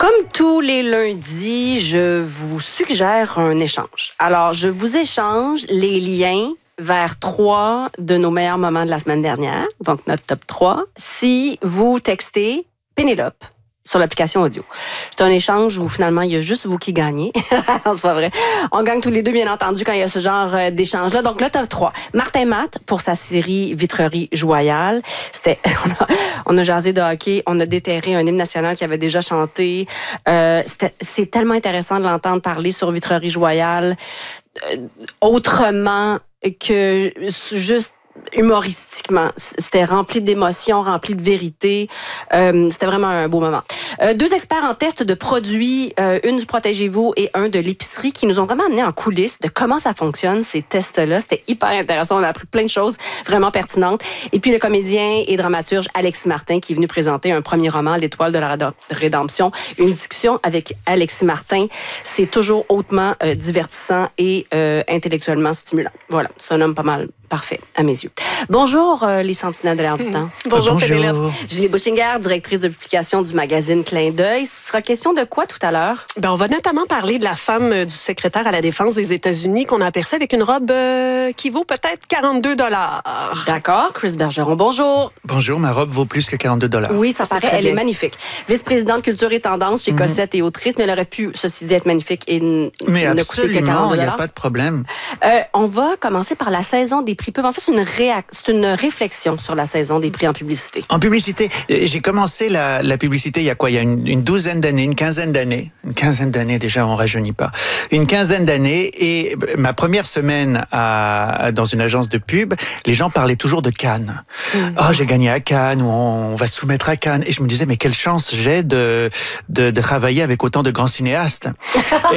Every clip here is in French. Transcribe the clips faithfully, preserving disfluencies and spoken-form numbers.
Comme tous les lundis, je vous suggère un échange. Alors, je vous échange les liens vers trois de nos meilleurs moments de la semaine dernière, donc notre top trois, si vous textez Pénélope sur l'application audio. C'est un échange où finalement, il y a juste vous qui gagnez. Non, c'est pas vrai. On gagne tous les deux, bien entendu, quand il y a ce genre d'échange-là. Donc, le top trois. Martin Matt, pour sa série Vitrerie Joyale. C'était, on a, on a jasé de hockey, on a déterré un hymne national qui avait déjà chanté. Euh, c'était, c'est tellement intéressant de l'entendre parler sur Vitrerie Joyale, euh, autrement que juste humoristiquement. C'était rempli d'émotions, rempli de vérité. Euh, c'était vraiment un beau moment. Euh, deux experts en test de produits, euh, une du Protégez-vous et un de l'épicerie, qui nous ont vraiment amené en coulisses de comment ça fonctionne, ces tests-là. C'était hyper intéressant. On a appris plein de choses vraiment pertinentes. Et puis le comédien et dramaturge Alexis Martin, qui est venu présenter un premier roman, L'Étoile de la Rédemption. Une discussion avec Alexis Martin, c'est toujours hautement euh, divertissant et euh, intellectuellement stimulant. Voilà, c'est un homme pas mal parfait, à mes yeux. Bonjour, euh, les sentinelles de l'air du temps. Bonjour, Pénélope. Julie Bouchinger, directrice de publication du magazine Clin d'œil. Ce sera question de quoi tout à l'heure? Ben, on va notamment parler de la femme du secrétaire à la Défense des États-Unis qu'on a aperçue avec une robe euh, qui vaut peut-être quarante-deux dollars. D'accord. Chris Bergeron, bonjour. Bonjour, ma robe vaut plus que quarante-deux dollars. Oui, ça paraît, elle bien. Est magnifique. Vice-présidente culture et tendance chez mm-hmm. Cossette et autrice, mais elle aurait pu, ceci dit, être magnifique et n- mais ne coûter que quarante-deux dollars. Mais absolument, il n'y a pas de problème. Euh, on va commencer par la saison des prix pub. En fait, c'est une c'est une réflexion sur la saison des prix en publicité. En publicité, j'ai commencé la, la publicité il y a quoi? Il y a une, une douzaine d'années, une quinzaine d'années. Une quinzaine d'années déjà, on rajeunit pas. Une quinzaine d'années et ma première semaine à, dans une agence de pub, les gens parlaient toujours de Cannes. Mmh. Oh, j'ai gagné à Cannes ou on, on va soumettre à Cannes. Et je me disais, mais quelle chance j'ai de, de, de travailler avec autant de grands cinéastes. Et...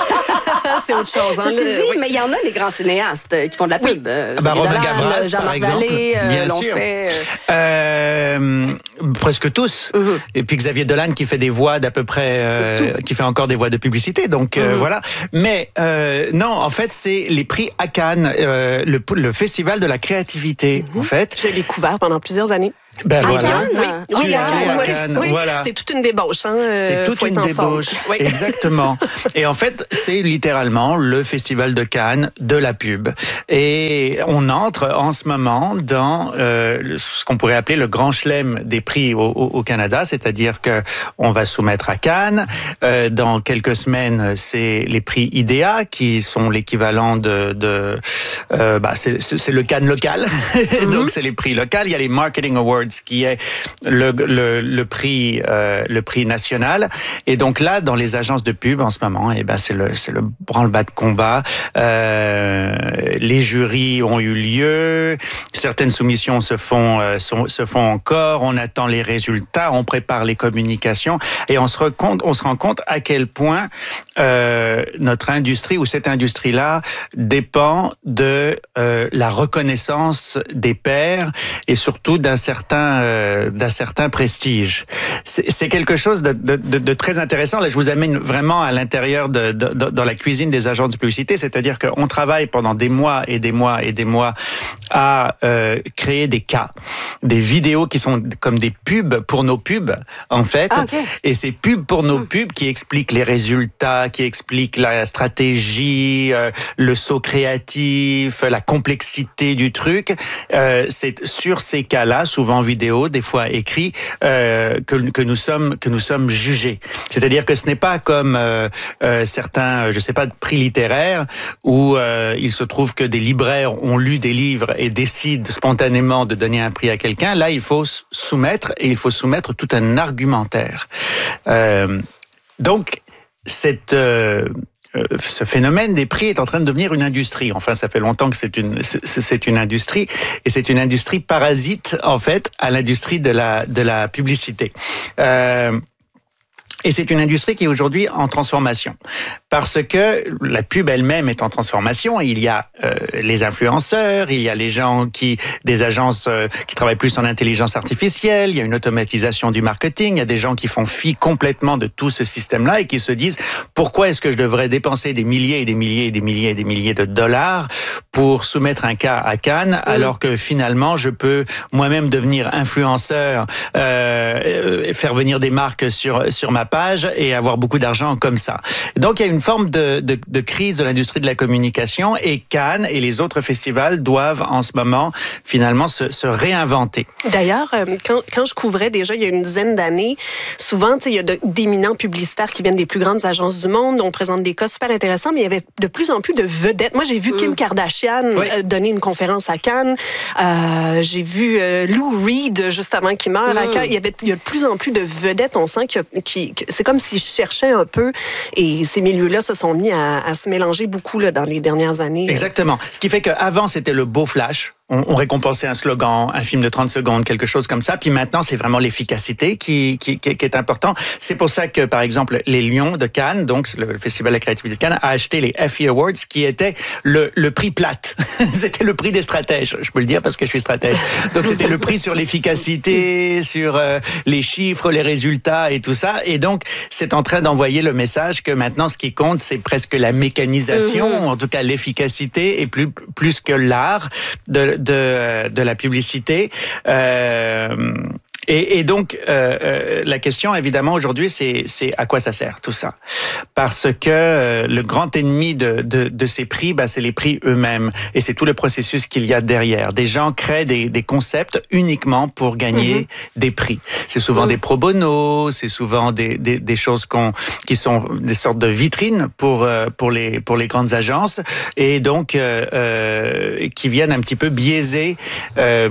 c'est autre chose. Hein, Ceci le... dit, oui. mais il y en a des grands cinéastes qui font de la pub. Oui. Bah, Romain Gavras, par exemple. Vallée, euh, Bien sûr. Fait, euh... Euh, presque tous. Mm-hmm. Et puis Xavier Dolan qui fait des voix d'à peu près, euh, qui fait encore des voix de publicité. Donc euh, mm-hmm. voilà. Mais euh, non, en fait, c'est les prix à Cannes, euh, le, le festival de la créativité. Mm-hmm. En fait, je l'ai couvert pendant plusieurs années. Ben à voilà. Cannes? Oui, tu oui, es allé à oui, Cannes. Oui. Voilà. C'est toute une débauche. Hein, c'est toute une débauche. Oui. Exactement. Et en fait, c'est littéralement le festival de Cannes de la pub. Et on entre en ce moment dans euh, ce qu'on pourrait appeler le grand chelem des prix au, au, au Canada, c'est-à-dire que on va soumettre à Cannes. Euh, dans quelques semaines, c'est les prix I D A qui sont l'équivalent de, de euh, bah, c'est, c'est le Cannes local. Mm-hmm. Donc c'est les prix locaux. Il y a les Marketing Awards qui est le, le, le prix euh, le prix national. Et donc là, dans les agences de pub en ce moment, eh ben c'est le c'est le branle-bas de combat. Euh, les jurys ont eu lieu, certaines soumissions se font euh, sont, se font encore. On attend les résultats, on prépare les communications et on se rend compte on se rend compte à quel point euh, notre industrie ou cette industrie-là dépend de euh, la reconnaissance des pairs et surtout d'un certain euh, d'un certain prestige. C'est, c'est quelque chose de, de, de, de très intéressant. Là, je vous amène vraiment à l'intérieur de, de, de dans la cuisine des agences de publicité, c'est-à-dire qu'on travaille pendant des mois et des mois et des mois à euh, créer des cas, des vidéos qui sont comme des pubs pour nos pubs, en fait. Ah, okay. Et ces pubs pour nos pubs qui expliquent les résultats, qui expliquent la stratégie, euh, le saut créatif, la complexité du truc. Euh, c'est sur ces cas-là, souvent vidéo, des fois écrit, euh, que, que nous sommes que nous sommes jugés. C'est-à-dire que ce n'est pas comme euh, euh, certains, je sais pas, prix littéraires où euh, il se trouve que des libraires ont lu des livres et décident spontanément de donner un prix à quelqu'un. Là, il faut soumettre et il faut soumettre tout un argumentaire. Euh, donc cette euh, ce phénomène des prix est en train de devenir une industrie. Enfin, ça fait longtemps que c'est une c'est, c'est une industrie et c'est une industrie parasite en fait à l'industrie de la de la publicité. Euh, Et c'est une industrie qui est aujourd'hui en transformation. Parce que la pub elle-même est en transformation. Il y a euh, les influenceurs, il y a les gens qui, des agences euh, qui travaillent plus en intelligence artificielle, il y a une automatisation du marketing, il y a des gens qui font fi complètement de tout ce système-là et qui se disent pourquoi est-ce que je devrais dépenser des milliers et des milliers et des milliers et des milliers de dollars pour soumettre un cas à Cannes, mmh. alors que finalement je peux moi-même devenir influenceur, euh, faire venir des marques sur, sur ma dérapage et avoir beaucoup d'argent comme ça. Donc il y a une forme de, de, de crise de l'industrie de la communication et Cannes et les autres festivals doivent en ce moment finalement se, se réinventer. D'ailleurs, quand, quand je couvrais déjà il y a une dizaine d'années, souvent il y a de, d'éminents publicitaires qui viennent des plus grandes agences du monde, on présente des cas super intéressants, mais il y avait de plus en plus de vedettes. Moi, j'ai vu Kim Kardashian oui. euh, donner une conférence à Cannes. Euh, j'ai vu euh, Lou Reed, juste avant qu'il meure, mm. à Cannes. Il y avait il y a de plus en plus de vedettes. On sent que, qui, que c'est comme s'ils cherchaient un peu, et ces milieux-là se sont mis à, à se mélanger beaucoup là, dans les dernières années. Exactement. Ce qui fait qu'avant, c'était le beau flash. On, on récompensait un slogan, un film de trente secondes, quelque chose comme ça. Puis maintenant, c'est vraiment l'efficacité qui, qui, qui, qui est important. C'est pour ça que, par exemple, les Lions de Cannes, donc le Festival de la créativité de Cannes, a acheté les Effie Awards, qui était le, le prix plate. C'était le prix des stratèges. Je peux le dire parce que je suis stratège. Donc c'était le prix sur l'efficacité, sur euh, les chiffres, les résultats et tout ça. Et donc, c'est en train d'envoyer le message que maintenant, ce qui compte, c'est presque la mécanisation, mmh. en tout cas l'efficacité, et plus, plus que l'art de De, de la publicité. Euh, et, et donc, euh, euh, la question, évidemment, aujourd'hui, c'est, c'est à quoi ça sert, tout ça? Parce que euh, le grand ennemi de, de, de ces prix, bah, c'est les prix eux-mêmes. Et c'est tout le processus qu'il y a derrière. Des gens créent des, des concepts uniquement pour gagner mm-hmm. des prix. C'est souvent mm-hmm. des pro bono, c'est souvent des, des, des choses qu'on, qui sont des sortes de vitrines pour, euh, pour, les, pour les grandes agences. Et donc, euh, euh, qui viennent un petit peu biaiser euh,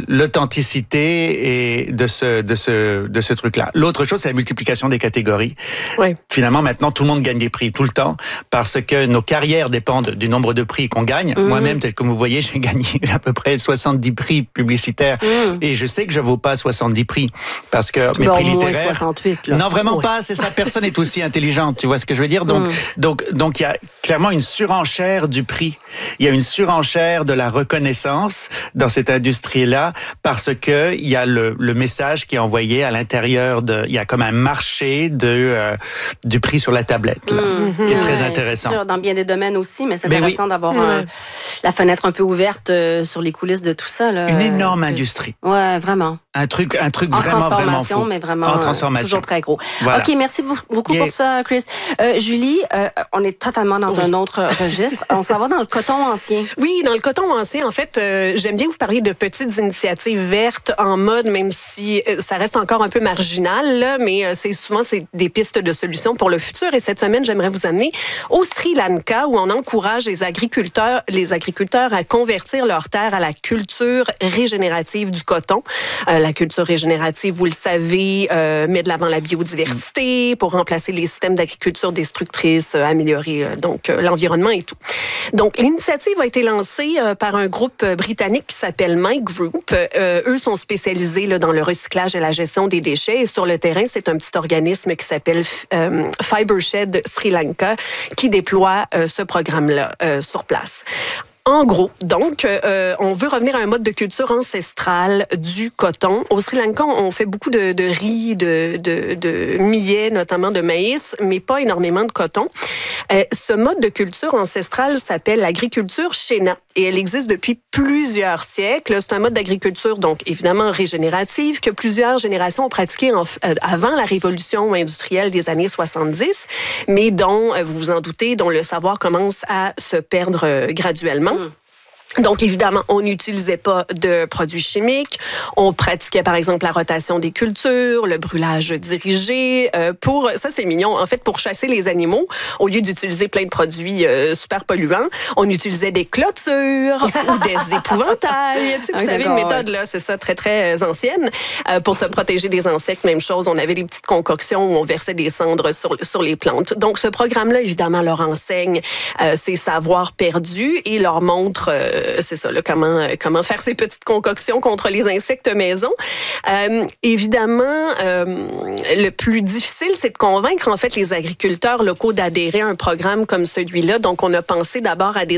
l'authenticité et de ce, de ce, de ce truc-là. L'autre chose, c'est la multiplication des catégories. Oui. Finalement, maintenant, tout le monde gagne des prix tout le temps parce que nos carrières dépendent du nombre de prix qu'on gagne. Mmh. Moi-même, tel que vous voyez, j'ai gagné à peu près soixante-dix prix publicitaires mmh. et je sais que je ne vaux pas soixante-dix prix parce que mes bon, prix littéraires... soixante-huit, là. Non, vraiment ouais. pas. C'est ça. Personne n'est aussi intelligente. Tu vois ce que je veux dire? Donc, mmh. donc, donc, il y a clairement une surenchère du prix. Il y a une surenchère de la reconnaissance dans cette industrie-là parce que il y a le, le message qui est envoyé à l'intérieur de, il y a comme un marché de euh, du prix sur la tablette, là, mmh. qui est très ouais, intéressant. C'est sûr, dans bien des domaines aussi, mais c'est mais intéressant oui. d'avoir ouais. un, la fenêtre un peu ouverte euh, sur les coulisses de tout ça, là. Une énorme euh, industrie. Ouais, vraiment. Un truc, un truc en vraiment, vraiment transformation, fou. mais vraiment en transformation. toujours très gros. Voilà. OK, merci beaucoup yeah. pour ça, Chris. Euh, Julie, euh, on est totalement dans oui. un autre registre. On s'en va dans le coton ancien. Oui, dans le coton ancien, en fait, euh, j'aime bien vous parler de petites initiatives vertes en mode, même si euh, ça reste encore un peu marginal, là, mais euh, c'est souvent c'est des pistes de solutions pour le futur. Et cette semaine, j'aimerais vous amener au Sri Lanka, où on encourage les agriculteurs, les agriculteurs à convertir leurs terres à la culture régénérative du coton. Euh, la culture régénérative, vous le savez, euh, met de l'avant la biodiversité pour remplacer les systèmes d'agriculture destructrices, euh, améliorer euh, donc euh, l'environnement et tout. Donc, l'initiative a été lancée euh, par un groupe britannique qui s'appelle My Group. Euh, eux sont spécialisés là, dans le recyclage et la gestion des déchets. Et sur le terrain, c'est un petit organisme qui s'appelle euh, Fibershed Sri Lanka qui déploie euh, ce programme-là euh, sur place. En gros, donc, euh, on veut revenir à un mode de culture ancestrale du coton. Au Sri Lanka, on fait beaucoup de, de riz, de, de, de millet, notamment de maïs, mais pas énormément de coton. Euh, ce mode de culture ancestrale s'appelle l'agriculture Shena et elle existe depuis plusieurs siècles. C'est un mode d'agriculture, donc évidemment régénérative, que plusieurs générations ont pratiqué en, euh, avant la révolution industrielle des années soixante-dix, mais dont, euh, vous vous en doutez, dont le savoir commence à se perdre euh, graduellement. Mmh. Donc, évidemment, on n'utilisait pas de produits chimiques. On pratiquait, par exemple, la rotation des cultures, le brûlage dirigé. Euh, pour ça, c'est mignon. En fait, pour chasser les animaux, au lieu d'utiliser plein de produits euh, super polluants, on utilisait des clôtures ou des épouvantails. Tu sais, vous oui, savez, une méthode, là, c'est ça, très, très ancienne. Euh, pour se protéger des insectes, même chose. On avait des petites concoctions où on versait des cendres sur, sur les plantes. Donc, ce programme-là, évidemment, leur enseigne euh, ces savoirs perdus et leur montre... Euh, c'est ça, là, comment, comment faire ces petites concoctions contre les insectes maison. Euh, évidemment, euh, le plus difficile, c'est de convaincre, en fait, les agriculteurs locaux d'adhérer à un programme comme celui-là. Donc, on a pensé d'abord à des, ins-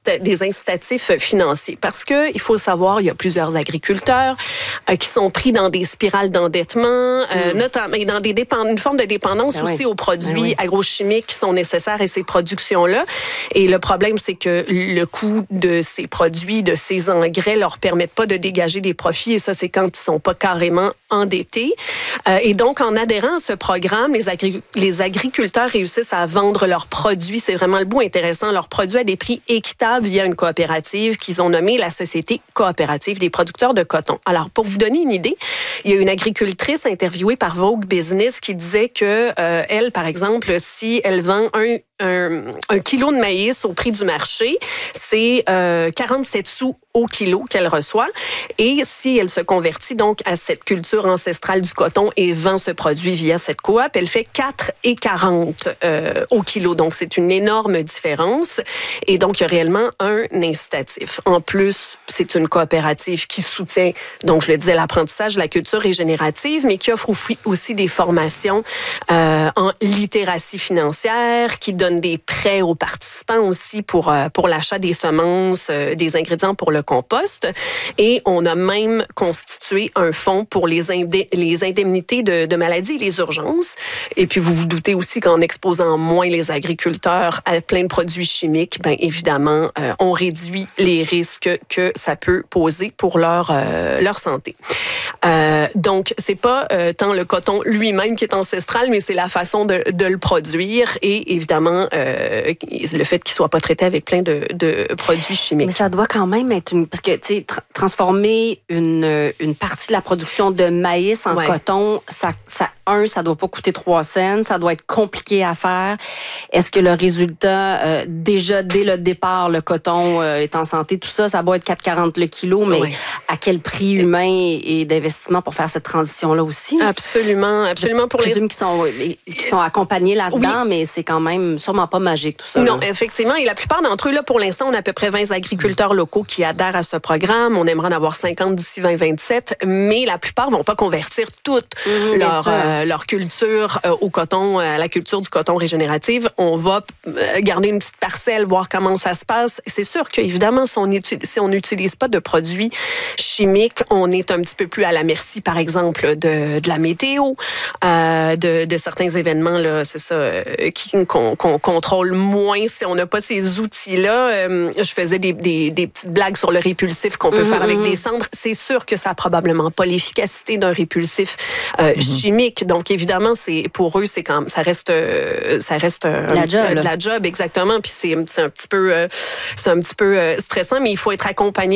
des incitatifs financiers. Parce que il faut savoir, il y a plusieurs agriculteurs euh, qui sont pris dans des spirales d'endettement, euh, mm. notamment dans des dépend- une forme de dépendance ben aussi oui. aux produits ben oui. agrochimiques qui sont nécessaires à ces productions-là. Et le problème, c'est que le coût de ces produits, de ces engrais, leur permettent pas de dégager des profits. Et ça, c'est quand ils sont pas carrément endettés. Euh, et donc, en adhérant à ce programme, les, agri- les agriculteurs réussissent à vendre leurs produits. C'est vraiment le bout intéressant. Leurs produits à des prix équitables via une coopérative qu'ils ont nommée la Société coopérative des producteurs de coton. Alors, pour vous donner une idée, il y a une agricultrice interviewée par Vogue Business qui disait que euh, elle, par exemple, si elle vend un Un, un kilo de maïs au prix du marché, c'est euh, quarante-sept sous au kilo qu'elle reçoit. Et si elle se convertit donc à cette culture ancestrale du coton et vend ce produit via cette coop, elle fait quatre et quarante euh, au kilo. Donc, c'est une énorme différence. Et donc, il y a réellement un incitatif. En plus, c'est une coopérative qui soutient, donc je le disais, l'apprentissage de la culture régénérative, mais qui offre aussi des formations euh, en littératie financière, qui donne des prêts aux participants aussi pour euh, pour l'achat des semences, euh, des ingrédients pour le compost. Et on a même constitué un fonds pour les, indé- les indemnités de, de maladie et les urgences. Et puis, vous vous doutez aussi qu'en exposant moins les agriculteurs à plein de produits chimiques, bien évidemment, euh, on réduit les risques que ça peut poser pour leur, euh, leur santé. Euh, donc, c'est pas euh, tant le coton lui-même qui est ancestral, mais c'est la façon de, de le produire et évidemment, euh, le fait qu'il soit pas traité avec plein de, de produits chimiques. Mais ça doit quand même être une... Parce que, tu sais, tra- transformer une, une partie de la production de maïs en ouais. coton, ça, ça, un, ça doit pas coûter trois cents, ça doit être compliqué à faire. Est-ce que le résultat, euh, déjà, dès le départ, le coton euh, est en santé, tout ça, ça doit être quatre quarante le kilo, mais ouais. à quel prix humain et d'investissement pour faire cette transition-là aussi? Absolument, absolument. Pour Je présume les... qu'ils sont, qu'ils sont accompagnés là-dedans, oui. mais c'est quand même sûrement pas magique, tout ça. Non, là. effectivement. Et la plupart d'entre eux, là, pour l'instant, on a à peu près vingt agriculteurs locaux qui adhèrent à ce programme. On aimerait en avoir cinquante d'ici vingt vingt-sept, mais la plupart vont pas convertir toute mmh, leur, euh, leur culture euh, au coton, à la culture du coton régénérative. On va euh, garder une petite parcelle, voir comment ça se passe. C'est sûr qu'évidemment, si on n'utilise si on n'utilise pas de produits chimiques, on est un petit peu plus à la merci, par exemple, de, de la météo, euh, de, de certains événements, là, c'est ça, euh, qui, qu'on, qu'on contrôle moins si on n'a pas ces outils-là. Euh, je faisais des, des, des petites blagues sur le répulsif qu'on peut mmh, faire avec mmh. des cendres. C'est sûr que ça n'a probablement pas l'efficacité d'un répulsif euh, mmh. chimique. Donc, évidemment, c'est pour eux, c'est quand ça reste, euh, ça reste euh, la job, euh, de la job, exactement. Puis c'est, c'est un petit peu, euh, c'est un petit peu euh, stressant, mais il faut être accompagné